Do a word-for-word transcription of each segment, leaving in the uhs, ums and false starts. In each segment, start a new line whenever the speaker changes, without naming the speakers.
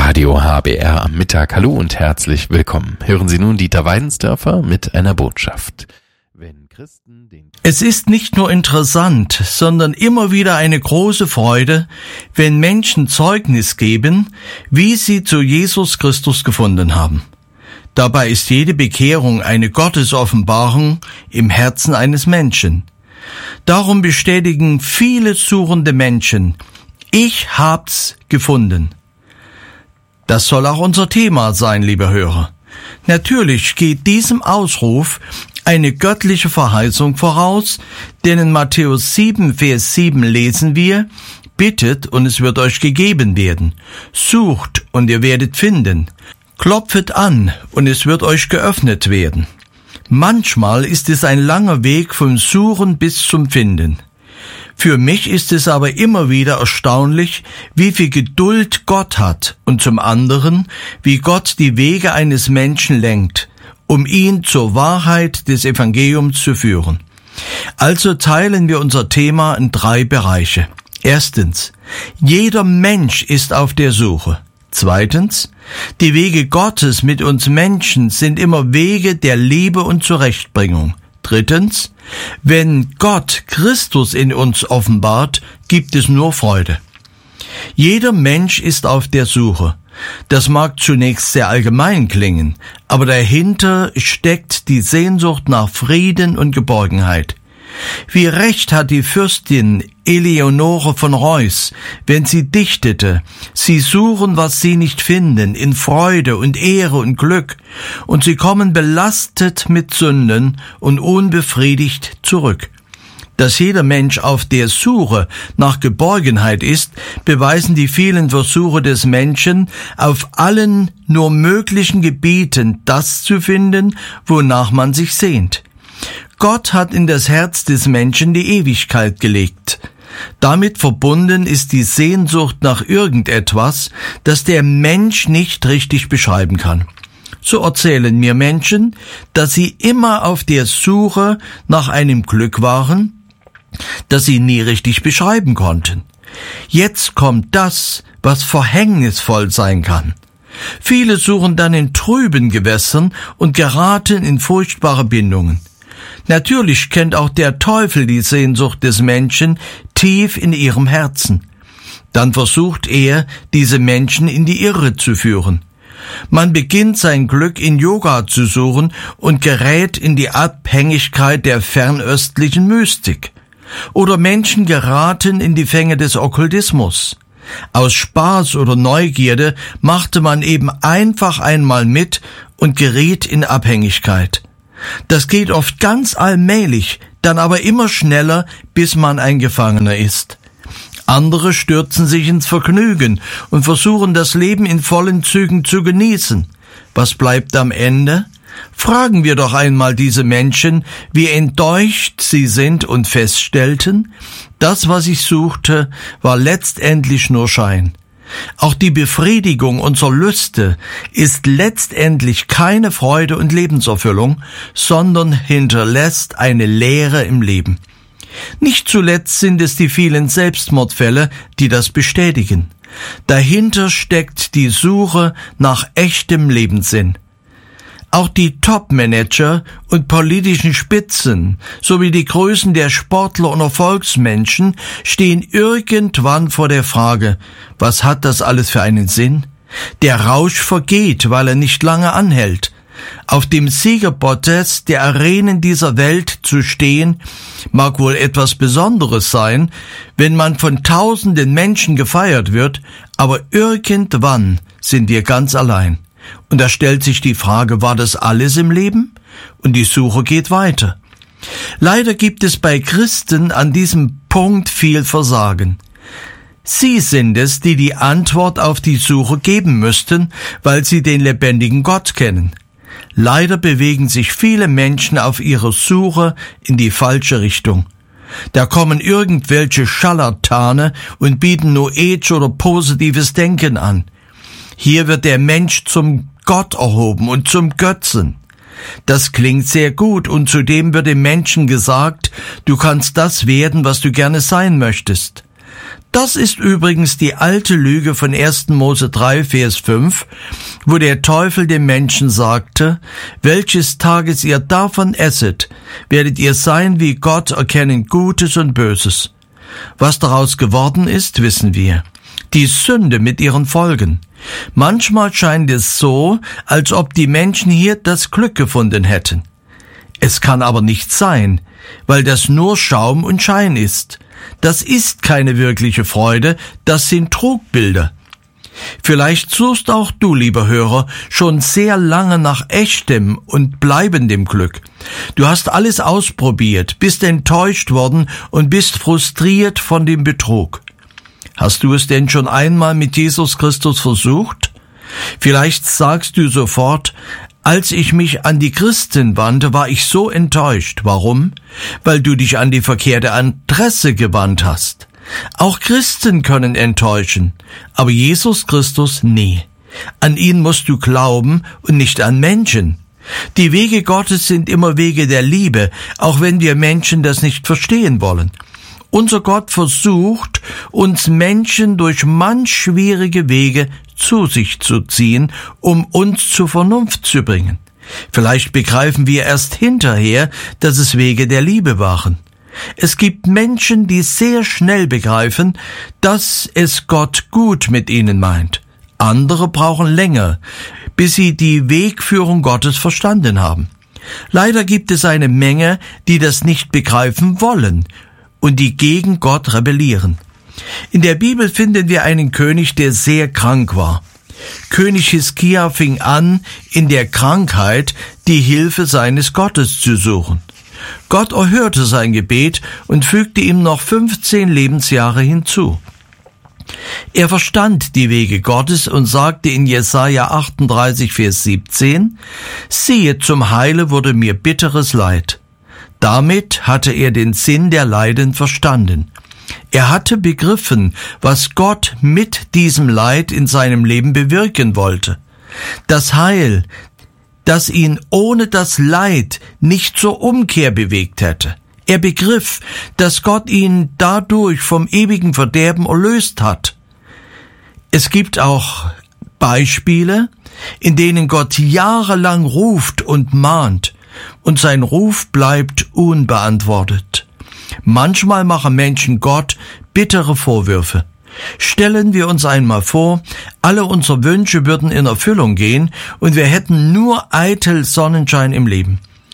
Radio H B R am Mittag. Hallo und herzlich willkommen. Hören Sie nun Dieter Weidensdörfer mit einer Botschaft. Wenn Christen den
Es ist nicht nur interessant, sondern immer wieder eine große Freude, wenn Menschen Zeugnis geben, wie sie zu Jesus Christus gefunden haben. Dabei ist jede Bekehrung eine Gottesoffenbarung im Herzen eines Menschen. Darum bestätigen viele suchende Menschen: Ich hab's gefunden. Das soll auch unser Thema sein, liebe Hörer. Natürlich geht diesem Ausruf eine göttliche Verheißung voraus, denn in Matthäus sieben, Vers sieben lesen wir: Bittet und es wird euch gegeben werden, sucht und ihr werdet finden, klopfet an und es wird euch geöffnet werden. Manchmal ist es ein langer Weg vom Suchen bis zum Finden. Für mich ist es aber immer wieder erstaunlich, wie viel Geduld Gott hat und zum anderen, wie Gott die Wege eines Menschen lenkt, um ihn zur Wahrheit des Evangeliums zu führen. Also teilen wir unser Thema in drei Bereiche. Erstens, jeder Mensch ist auf der Suche. Zweitens, die Wege Gottes mit uns Menschen sind immer Wege der Liebe und Zurechtbringung. Drittens, wenn Gott Christus in uns offenbart, gibt es nur Freude. Jeder Mensch ist auf der Suche. Das mag zunächst sehr allgemein klingen, aber dahinter steckt die Sehnsucht nach Frieden und Geborgenheit. Wie recht hat die Fürstin Eleonore von Reuß, wenn sie dichtete: Sie suchen, was sie nicht finden, in Freude und Ehre und Glück, und sie kommen belastet mit Sünden und unbefriedigt zurück. Dass jeder Mensch auf der Suche nach Geborgenheit ist, beweisen die vielen Versuche des Menschen, auf allen nur möglichen Gebieten das zu finden, wonach man sich sehnt. Gott hat in das Herz des Menschen die Ewigkeit gelegt. Damit verbunden ist die Sehnsucht nach irgendetwas, das der Mensch nicht richtig beschreiben kann. So erzählen mir Menschen, dass sie immer auf der Suche nach einem Glück waren, das sie nie richtig beschreiben konnten. Jetzt kommt das, was verhängnisvoll sein kann. Viele suchen dann in trüben Gewässern und geraten in furchtbare Bindungen. Natürlich kennt auch der Teufel die Sehnsucht des Menschen tief in ihrem Herzen. Dann versucht er, diese Menschen in die Irre zu führen. Man beginnt sein Glück in Yoga zu suchen und gerät in die Abhängigkeit der fernöstlichen Mystik. Oder Menschen geraten in die Fänge des Okkultismus. Aus Spaß oder Neugierde machte man eben einfach einmal mit und geriet in Abhängigkeit. Das geht oft ganz allmählich, dann aber immer schneller, bis man ein Gefangener ist. Andere stürzen sich ins Vergnügen und versuchen, das Leben in vollen Zügen zu genießen. Was bleibt am Ende? Fragen wir doch einmal diese Menschen, wie enttäuscht sie sind und feststellten: Das, was ich suchte, war letztendlich nur Schein. Auch die Befriedigung unserer Lüste ist letztendlich keine Freude und Lebenserfüllung, sondern hinterlässt eine Leere im Leben. Nicht zuletzt sind es die vielen Selbstmordfälle, die das bestätigen. Dahinter steckt die Suche nach echtem Lebenssinn. Auch die Top-Manager und politischen Spitzen sowie die Größen der Sportler und Erfolgsmenschen stehen irgendwann vor der Frage: Was hat das alles für einen Sinn? Der Rausch vergeht, weil er nicht lange anhält. Auf dem Siegerpodest der Arenen dieser Welt zu stehen, mag wohl etwas Besonderes sein, wenn man von tausenden Menschen gefeiert wird, aber irgendwann sind wir ganz allein. Und da stellt sich die Frage: War das alles im Leben? Und die Suche geht weiter. Leider gibt es bei Christen an diesem Punkt viel Versagen. Sie sind es, die die Antwort auf die Suche geben müssten, weil sie den lebendigen Gott kennen. Leider bewegen sich viele Menschen auf ihrer Suche in die falsche Richtung. Da kommen irgendwelche Scharlatane und bieten New Age oder positives Denken an. Hier wird der Mensch zum Gott erhoben und zum Götzen. Das klingt sehr gut und zudem wird dem Menschen gesagt: Du kannst das werden, was du gerne sein möchtest. Das ist übrigens die alte Lüge von ersten Mose drei, Vers fünf, wo der Teufel dem Menschen sagte, welches Tages ihr davon esset, werdet ihr sein wie Gott, erkennen Gutes und Böses. Was daraus geworden ist, wissen wir. Die Sünde mit ihren Folgen. Manchmal scheint es so, als ob die Menschen hier das Glück gefunden hätten. Es kann aber nicht sein, weil das nur Schaum und Schein ist. Das ist keine wirkliche Freude, das sind Trugbilder. Vielleicht suchst auch du, lieber Hörer, schon sehr lange nach echtem und bleibendem Glück. Du hast alles ausprobiert, bist enttäuscht worden und bist frustriert von dem Betrug. Hast du es denn schon einmal mit Jesus Christus versucht? Vielleicht sagst du sofort, als ich mich an die Christen wandte, war ich so enttäuscht. Warum? Weil du dich an die verkehrte Adresse gewandt hast. Auch Christen können enttäuschen, aber Jesus Christus nie. An ihn musst du glauben und nicht an Menschen. Die Wege Gottes sind immer Wege der Liebe, auch wenn wir Menschen das nicht verstehen wollen. Unser Gott versucht, uns Menschen durch manch schwierige Wege zu sich zu ziehen, um uns zur Vernunft zu bringen. Vielleicht begreifen wir erst hinterher, dass es Wege der Liebe waren. Es gibt Menschen, die sehr schnell begreifen, dass es Gott gut mit ihnen meint. Andere brauchen länger, bis sie die Wegführung Gottes verstanden haben. Leider gibt es eine Menge, die das nicht begreifen wollen und die gegen Gott rebellieren. In der Bibel finden wir einen König, der sehr krank war. König Hiskia fing an, in der Krankheit die Hilfe seines Gottes zu suchen. Gott erhörte sein Gebet und fügte ihm noch fünfzehn Lebensjahre hinzu. Er verstand die Wege Gottes und sagte in Jesaja achtunddreißig, Vers siebzehn, siehe, zum Heile wurde mir bitteres Leid. Damit hatte er den Sinn der Leiden verstanden. Er hatte begriffen, was Gott mit diesem Leid in seinem Leben bewirken wollte. Das Heil, das ihn ohne das Leid nicht zur Umkehr bewegt hätte. Er begriff, dass Gott ihn dadurch vom ewigen Verderben erlöst hat. Es gibt auch Beispiele, in denen Gott jahrelang ruft und mahnt, und sein Ruf bleibt unbeantwortet. Manchmal machen Menschen Gott bittere Vorwürfe. Stellen wir uns einmal vor, alle unsere Wünsche würden in Erfüllung gehen und wir hätten nur eitel Sonnenschein im Leben.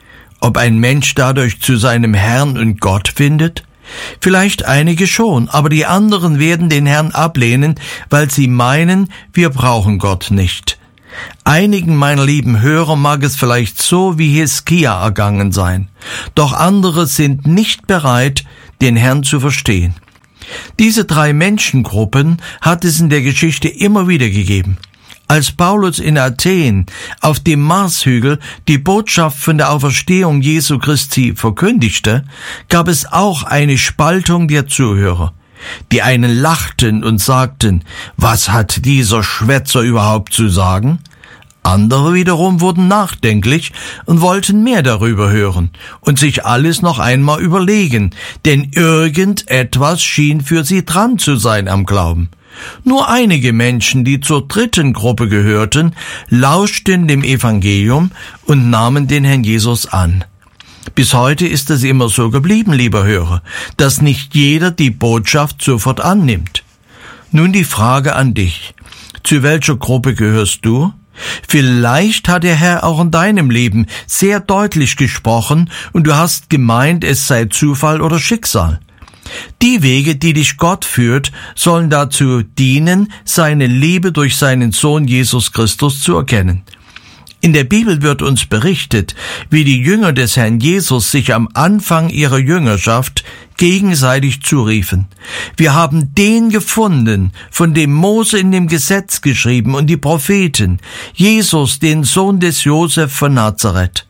Ob ein Mensch dadurch zu seinem Herrn und Gott findet? Vielleicht einige schon, aber die anderen werden den Herrn ablehnen, weil sie meinen, wir brauchen Gott nicht. Einigen meiner lieben Hörer mag es vielleicht so wie Hiskia ergangen sein, doch andere sind nicht bereit, den Herrn zu verstehen. Diese drei Menschengruppen hat es in der Geschichte immer wieder gegeben. Als Paulus in Athen auf dem Marshügel die Botschaft von der Auferstehung Jesu Christi verkündigte, gab es auch eine Spaltung der Zuhörer. Die einen lachten und sagten, was hat dieser Schwätzer überhaupt zu sagen? Andere wiederum wurden nachdenklich und wollten mehr darüber hören und sich alles noch einmal überlegen, denn irgendetwas schien für sie dran zu sein am Glauben. Nur einige Menschen, die zur dritten Gruppe gehörten, lauschten dem Evangelium und nahmen den Herrn Jesus an. Bis heute ist es immer so geblieben, lieber Hörer, dass nicht jeder die Botschaft sofort annimmt. Nun die Frage an dich. Zu welcher Gruppe gehörst du? Vielleicht hat der Herr auch in deinem Leben sehr deutlich gesprochen und du hast gemeint, es sei Zufall oder Schicksal. Die Wege, die dich Gott führt, sollen dazu dienen, seine Liebe durch seinen Sohn Jesus Christus zu erkennen. In der Bibel wird uns berichtet, wie die Jünger des Herrn Jesus sich am Anfang ihrer Jüngerschaft gegenseitig zuriefen. Wir haben den gefunden, von dem Mose in dem Gesetz geschrieben und die Propheten, Jesus, den Sohn des Josef von Nazareth.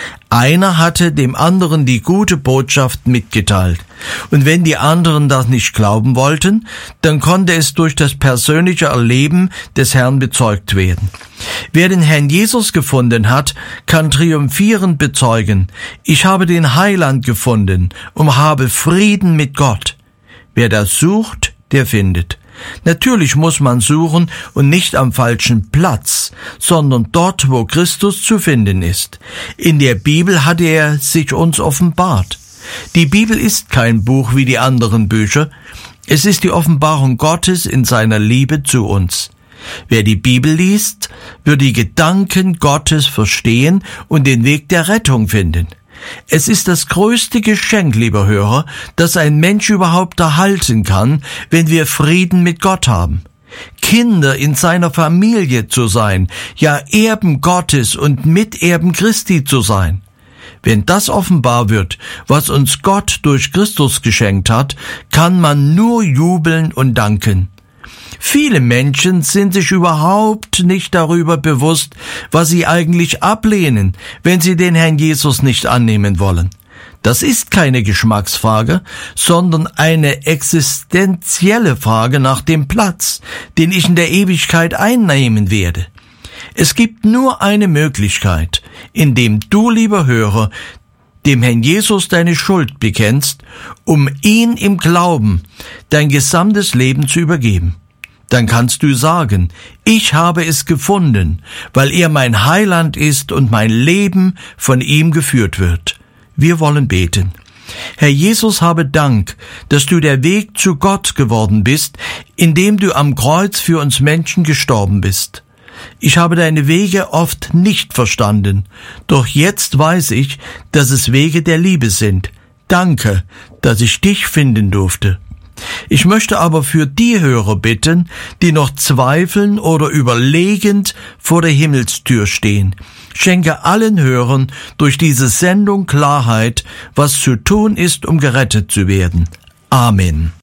Einer hatte dem anderen die gute Botschaft mitgeteilt. Und wenn die anderen das nicht glauben wollten, dann konnte es durch das persönliche Erleben des Herrn bezeugt werden. Wer den Herrn Jesus gefunden hat, kann triumphierend bezeugen, ich habe den Heiland gefunden und habe Frieden mit Gott. Wer das sucht, der findet. Natürlich muss man suchen und nicht am falschen Platz, sondern dort, wo Christus zu finden ist. In der Bibel hat er sich uns offenbart. Die Bibel ist kein Buch wie die anderen Bücher. Es ist die Offenbarung Gottes in seiner Liebe zu uns. Wer die Bibel liest, wird die Gedanken Gottes verstehen und den Weg der Rettung finden. Es ist das größte Geschenk, lieber Hörer, das ein Mensch überhaupt erhalten kann, wenn wir Frieden mit Gott haben. Kinder in seiner Familie zu sein, ja Erben Gottes und Miterben Christi zu sein. Wenn das offenbar wird, was uns Gott durch Christus geschenkt hat, kann man nur jubeln und danken. Viele Menschen sind sich überhaupt nicht darüber bewusst, was sie eigentlich ablehnen, wenn sie den Herrn Jesus nicht annehmen wollen. Das ist keine Geschmacksfrage, sondern eine existenzielle Frage nach dem Platz, den ich in der Ewigkeit einnehmen werde. Es gibt nur eine Möglichkeit, indem du, lieber Hörer, dem Herrn Jesus deine Schuld bekennst, um ihn im Glauben dein gesamtes Leben zu übergeben. Dann kannst du sagen, ich habe es gefunden, weil er mein Heiland ist und mein Leben von ihm geführt wird. Wir wollen beten. Herr Jesus, habe Dank, dass du der Weg zu Gott geworden bist, indem du am Kreuz für uns Menschen gestorben bist. Ich habe deine Wege oft nicht verstanden, doch jetzt weiß ich, dass es Wege der Liebe sind. Danke, dass ich dich finden durfte. Ich möchte aber für die Hörer bitten, die noch zweifeln oder überlegend vor der Himmelstür stehen. Schenke allen Hörern durch diese Sendung Klarheit, was zu tun ist, um gerettet zu werden. Amen.